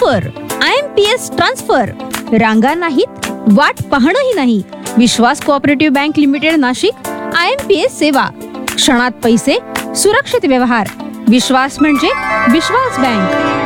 Offer. IMPS transfer. रांगा नाहीत, वाट पाहणंही नाही. विश्वास cooperative bank limited Nashik. IMPS सेवा. क्षणात पैसे, सुरक्षित व्यवहार. विश्वास म्हणजे विश्वास बँक.